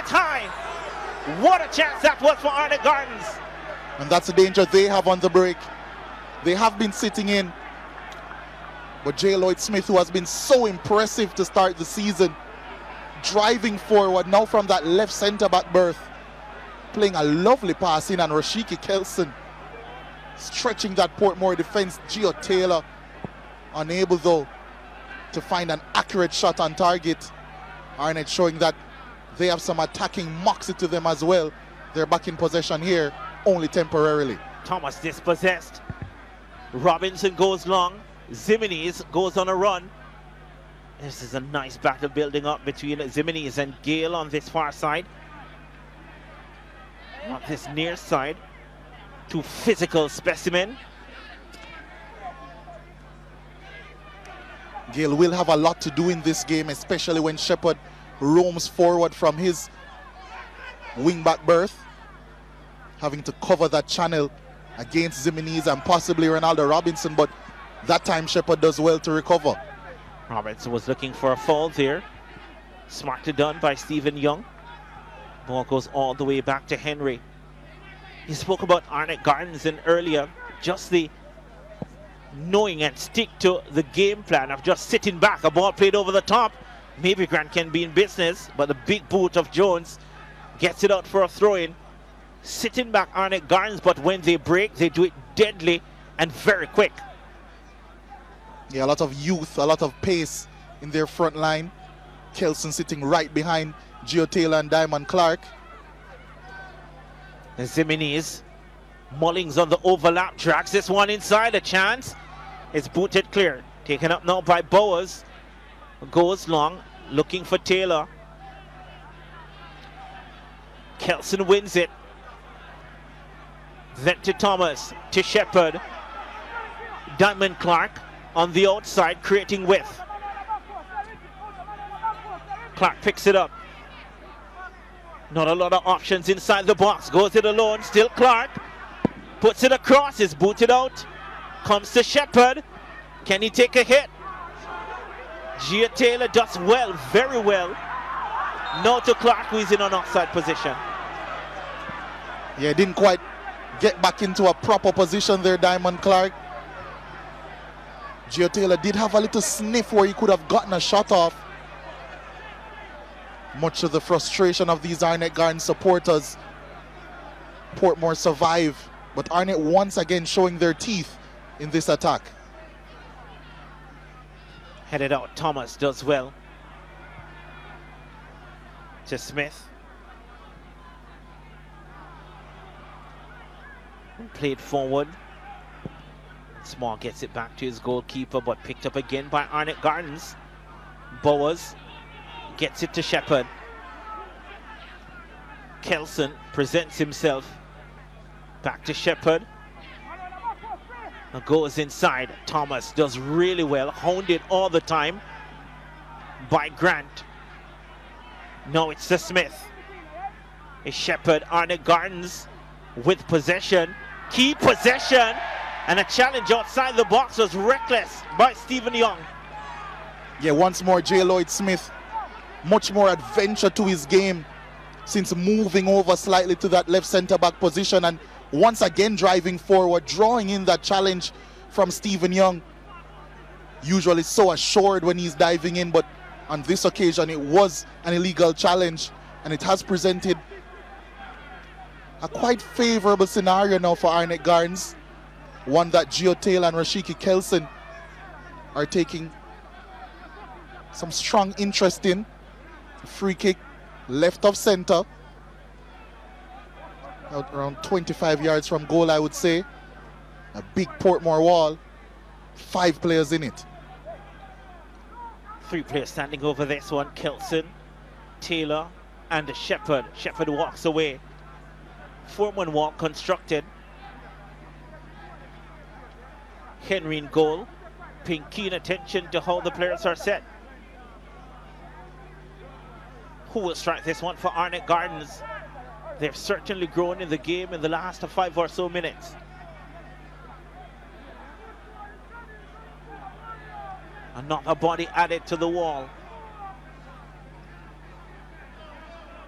high. What a chance that was for Arnett Gardens. And that's the danger they have on the break. They have been sitting in. But J. Lloyd Smith, who has been so impressive to start the season, driving forward now from that left centre-back berth, playing a lovely pass in, and Rashiki Kelson stretching that Portmore defence. Gio Taylor unable though to find an accurate shot on target. Arnett showing that they have some attacking moxie to them as well. They're back in possession here, only temporarily. Thomas dispossessed. Robinson goes long. Zimenez goes on a run. This is a nice battle building up between Zimenez and Gale on this far side. On this near side. Two physical specimen. Gale will have a lot to do in this game, especially when Shepherd roams forward from his wing-back berth, having to cover that channel against Zimenez and possibly Ronaldo Robinson, but that time Shepherd does well to recover. Robinson was looking for a foul there. Smartly done by Stephen Young. Ball goes all the way back to Henry. He spoke about Arnett Gardens in earlier, just the knowing and stick to the game plan of just sitting back. A ball played over the top. Maybe Grant can be in business, but the big boot of Jones gets it out for a throw-in. Sitting back Arnett Gardens, but when they break, they do it deadly and very quick. Yeah, a lot of youth, a lot of pace in their front line. Kelson sitting right behind Gio Taylor and Diamond Clark. Zimenez, Mullings on the overlap, tracks this one inside, a chance. It's booted clear. Taken up now by Bowers. Goes long, looking for Taylor. Kelson wins it. Then to Thomas, to Shepherd. Diamond Clark on the outside, creating width. Clark picks it up. Not a lot of options inside the box. Goes it alone, still Clark. Puts it across, is booted out. Comes to Shepherd. Can he take a hit? Gio Taylor does well, very well. Now to Clark, who is in an offside position. Yeah, didn't quite get back into a proper position there, Diamond Clark. Gio Taylor did have a little sniff where he could have gotten a shot off. Much of the frustration of these Arnett Gardens supporters, Portmore survive, but Arnett once again showing their teeth in this attack. Headed out, Thomas does well. To Smith. And played forward. Small gets it back to his goalkeeper, but picked up again by Arnett Gardens. Bowers gets it to Shepherd. Kelson presents himself. Back to Shepherd. Now goes inside. Thomas does really well. Hounded all the time by Grant. Now it's to Smith. It's Shepherd. Arnett Gardens with possession. Key possession. And a challenge outside the box was reckless by Stephen Young. Yeah, once more J. Lloyd Smith. Much more adventure to his game since moving over slightly to that left centre-back position, and once again driving forward, drawing in that challenge from Stephen Young. Usually so assured when he's diving in, but on this occasion it was an illegal challenge, and it has presented a quite favourable scenario now for Arnett Gardens. One that Gio Taylor and Rashiki Kelson are taking some strong interest in. Free kick, left of center. Out around 25 yards from goal, I would say. A big Portmore wall. 5 players in it. 3 players standing over this one. Kelson, Taylor, and Shepherd. Shepherd walks away. 4-1 wall constructed. Henry in goal, paying keen attention to how the players are set. Who will strike this one for Arnett Gardens? They've certainly grown in the game in the last 5 or so minutes. Another body added to the wall.